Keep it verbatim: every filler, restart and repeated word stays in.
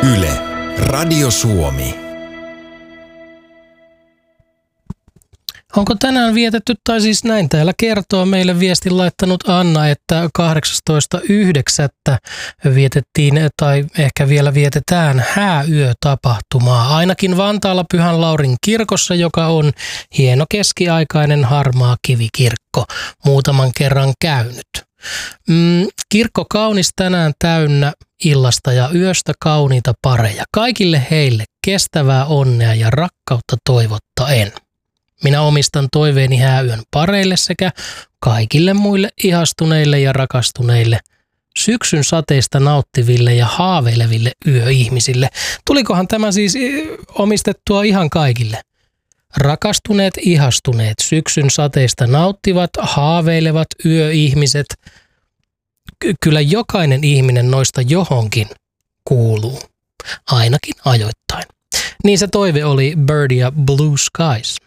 Yle, Radio Suomi. Onko tänään vietetty, tai siis näin täällä kertoo meille viestin laittanut Anna, että kahdeksastoista yhdeksättä vietettiin tai ehkä vielä vietetään hääyötapahtumaa. Ainakin Vantaalla Pyhän Laurin kirkossa, joka on hieno keskiaikainen harmaa kivikirkko, muutaman kerran käynyt. Mm, kirkko kaunis tänään täynnä illasta ja yöstä kauniita pareja. Kaikille heille kestävää onnea ja rakkautta toivottaen. Minä omistan toiveeni hääyön pareille sekä kaikille muille ihastuneille ja rakastuneille, syksyn sateista nauttiville ja haaveileville yöihmisille. Tulikohan tämä siis omistettua ihan kaikille? Rakastuneet, ihastuneet, syksyn sateista nauttivat, haaveilevat yöihmiset. Ky- kyllä jokainen ihminen noista johonkin kuuluu, ainakin ajoittain. Niin se toive oli Bird ja Blue Skies.